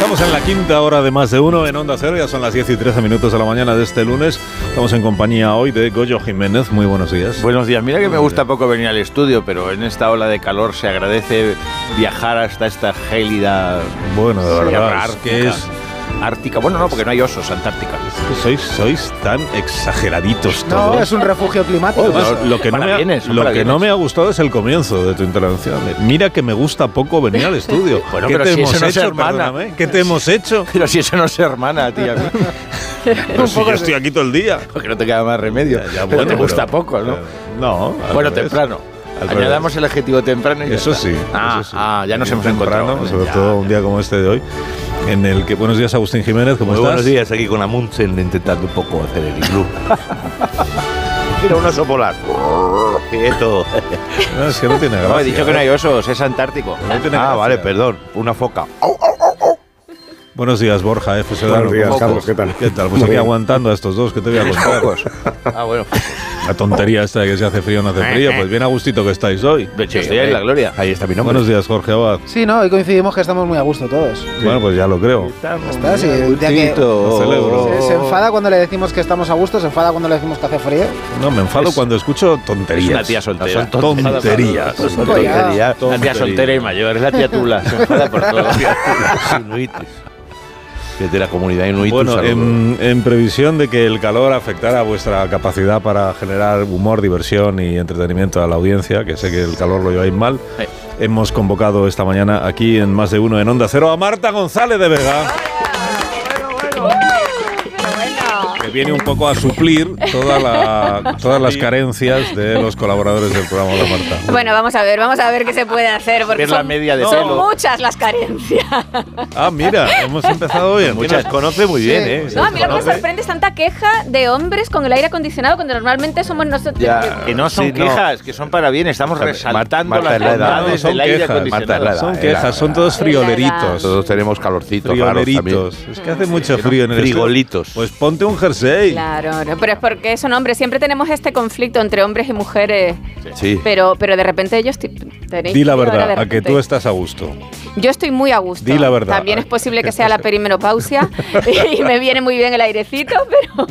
Estamos en la quinta hora de Más de Uno en Onda Cero, ya son las 10 y 13 minutos de la mañana de este lunes. Estamos en compañía hoy de Goyo Jiménez. Muy buenos días. Buenos días. Mira que me gusta poco venir al estudio, pero en esta ola de calor se agradece viajar hasta esta gélida. Bueno, de verdad, Ártica. que es Ártica. Bueno, no, porque no hay osos, Antártica. sois tan exageraditos todos. No, es un refugio climático. Además, lo que no me ha gustado es el comienzo de tu intervención. Mira que me gusta poco venir al estudio. Bueno, ¿Qué pero te si hemos eso no se hecho, hermana. perdóname? ¿Qué te hemos hecho? Pero si eso no se hermana a ti a mí, Pero si yo estoy aquí todo el día. porque no te queda más remedio. Pero te gusta poco, ¿no? No. al Bueno, revés. temprano. Al Añadamos el adjetivo temprano y ya Eso está. sí. Ah, eso sí. ya nos hemos Temprano, encontrado. sobre todo un día como este de hoy, en el que... Buenos días, Agustín Jiménez, ¿cómo Muy estás? buenos días, aquí con Amundsen intentando un poco hacer el iglú. Mira, un oso polar. Quieto. No, es que no tiene gracia. No, he dicho que no hay osos, es antártico. No tiene Ah, gracia. vale, perdón. Una foca. Buenos días, Borja, F. Buenos días, ¿cómo Carlos, estás? ¿qué tal? ¿Qué tal? Pues Muy aquí bien. aguantando a estos dos que te voy a contar. Ah, bueno. La tontería esta de que si hace frío o no hace frío. Pues bien a gustito que estáis hoy. De hecho, estoy en la gloria. Ahí está mi nombre. Buenos días, Jorge Abad. Sí, no, hoy coincidimos que estamos muy a gusto todos. Bueno, pues ya lo creo. Está, sí, el día que Lo celebro. se enfada cuando le decimos que estamos a gusto, se enfada cuando le decimos que hace frío. No, me enfado cuando escucho tonterías. Es una tía soltera. Tonterías. Son Pues tonterías. La tía soltera y mayor, es la tía Tula. Se enfada por todo. Inuitis. Desde la comunidad inuit. Bueno, un saludo. en previsión de que el calor afectara vuestra capacidad para generar humor, diversión y entretenimiento a la audiencia, que sé que el calor lo lleváis mal, Sí. hemos convocado esta mañana aquí en Más de Uno en Onda Cero a Marta González de Vega. Que viene un poco a suplir todas las carencias de los colaboradores del programa. Hola, Marta. Bueno, vamos a ver qué se puede hacer, porque Ver la son, media de son pelo. muchas las carencias. Ah, mira, hemos empezado bien. Muchas conoce muy bien, ¿eh? No, a mí lo que me sorprende es tanta queja de hombres con el aire acondicionado cuando normalmente somos nosotros. Ya. Que no son Sí, no. quejas, que son para bien. Estamos resaltando Marta, las es la edad. bondades Son del aire quejas, acondicionado. Marta, es la edad. Son quejas, son todos frioleritos. Todos tenemos calorcitos raros también. Frioleritos. Es que hace mucho frío en el estudio. Frigolitos. Pues ponte un jersey. Claro, no, pero es porque son hombres. Siempre tenemos este conflicto entre hombres y mujeres. Sí. Pero de repente ellos tenéis. Di la frío, ahora verdad, de a que repente. tú estás a gusto. Yo estoy muy a gusto. Di la verdad. También es posible que sea la perimenopausia y me viene muy bien el airecito, pero.